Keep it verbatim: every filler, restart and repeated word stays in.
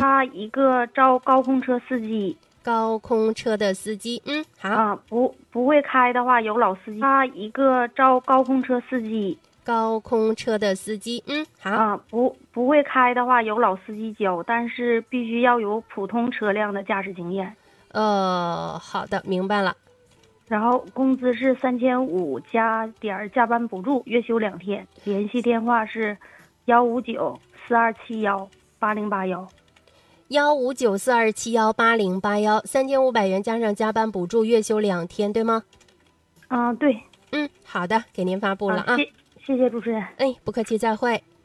他一个招高空车司机。 高空车的司机，嗯，好。 啊，不不会开的话有老司机。他一个招高空车司机。 高空车的司机，嗯，好。 啊，不不会开的话有老司机教，但是必须要有普通车辆的驾驶经验。 呃，好的，明白了。 然后工资是三千五加点加班补助，月休两天。联系电话是幺五九四二七幺八零八幺。 幺五九四二七幺八零八幺，三千五百元加上加班补助，月休两天，对吗？ 啊，对。 嗯，好的，给您发布了啊。 啊谢谢谢主持人。 哎，不客气，再会。